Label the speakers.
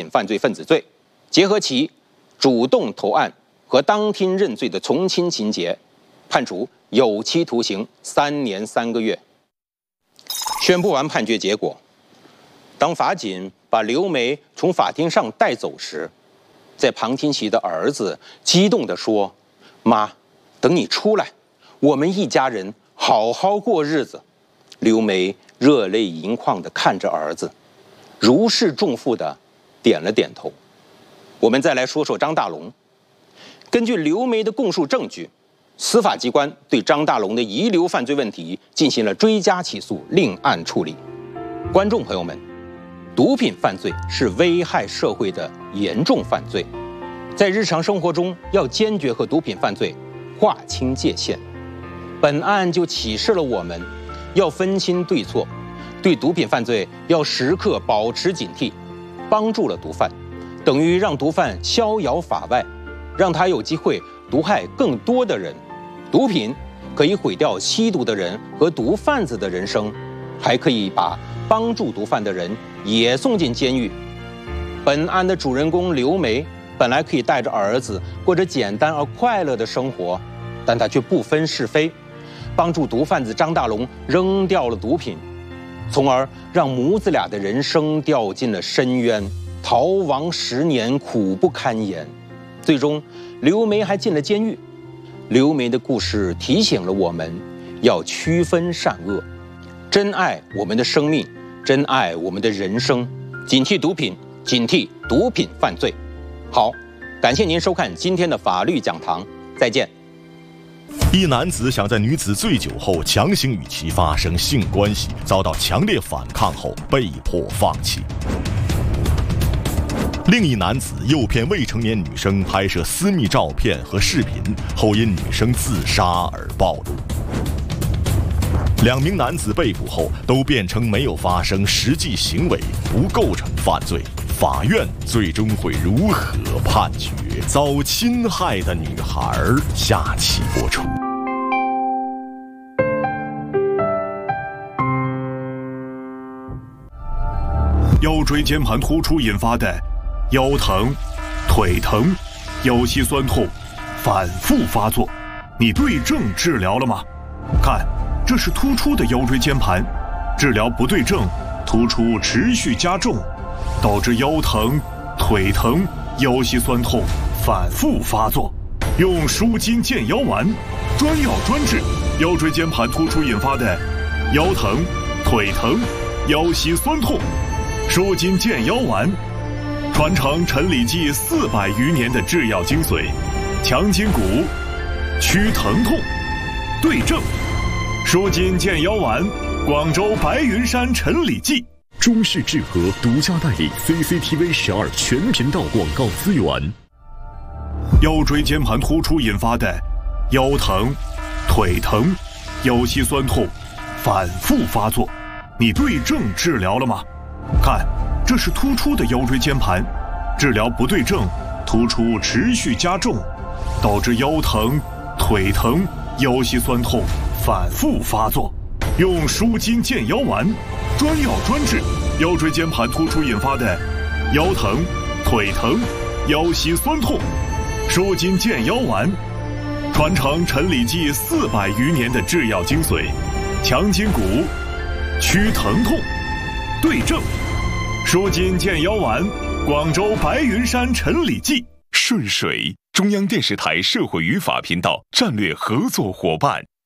Speaker 1: 犯罪分子罪，结合其主动投案和当庭认罪的从轻情节，判处有期徒刑3年3个月。宣布完判决结果，当法警把刘梅从法庭上带走时，在旁听席的儿子激动地说：“妈，等你出来，我们一家人好好过日子。”刘梅热泪盈眶地看着儿子，如释重负地点了点头。我们再来说说张大龙。根据刘梅的供述证据，司法机关对张大龙的遗留犯罪问题进行了追加起诉，另案处理。观众朋友们，毒品犯罪是危害社会的严重犯罪，在日常生活中要坚决和毒品犯罪划清界限。本案就启示了我们要分清对错，对毒品犯罪要时刻保持警惕。帮助了毒贩，等于让毒贩逍遥法外，让他有机会毒害更多的人。毒品可以毁掉吸毒的人和毒贩子的人生，还可以把帮助毒贩的人也送进监狱。本案的主人公刘梅本来可以带着儿子过着简单而快乐的生活，但她却不分是非，帮助毒贩子张大龙扔掉了毒品，从而让母子俩的人生掉进了深渊，逃亡10年，苦不堪言。最终，刘梅还进了监狱。刘梅的故事提醒了我们，要区分善恶，珍爱我们的生命，珍爱我们的人生，警惕毒品，警惕毒品犯罪。好，感谢您收看今天的法律讲堂，再见。
Speaker 2: 一男子想在女子醉酒后强行与其发生性关系，遭到强烈反抗后被迫放弃。另一男子诱骗未成年女生拍摄私密照片和视频，后因女生自杀而暴露。2名男子被捕后都辩称没有发生实际行为，不构成犯罪。法院最终会如何判决遭侵害的女孩？下期播出。
Speaker 3: 腰椎间盘突出引发的腰疼、腿疼、腰膝酸痛反复发作，你对症治疗了吗？看，这是突出的腰椎间盘，治疗不对症，突出持续加重，导致腰疼、腿疼、腰膝酸痛反复发作。用舒筋健腰丸，专药专治腰椎间盘突出引发的腰疼、腿疼、腰膝酸痛。舒筋健腰丸，传承陈李济400余年的制药精髓，强筋骨，祛疼痛，对症。舒筋健腰丸，广州白云山陈李济。
Speaker 4: 中视智和独家代理 CCTV 12全频道广告资源。
Speaker 3: 腰椎间盘突出引发的腰疼、腿疼、腰膝酸痛反复发作，你对症治疗了吗？看，这是突出的腰椎间盘，治疗不对症，突出持续加重，导致腰疼、腿疼、腰膝酸痛反复发作。用舒筋健腰丸，专药专治腰椎间盘突出引发的腰疼、腿疼、腰膝酸痛。舒筋健腰丸，传承陈李济400余年的制药精髓，强筋骨，祛疼痛，对症。舒筋健腰丸，广州白云山陈李济。
Speaker 5: 顺水，中央电视台社会与法频道战略合作伙伴。